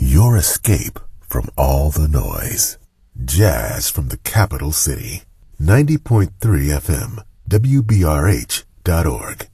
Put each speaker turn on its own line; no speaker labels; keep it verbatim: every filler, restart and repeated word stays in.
Your escape from all the noise. Jazz from the capital city. ninety point three F M, W B R H dot org.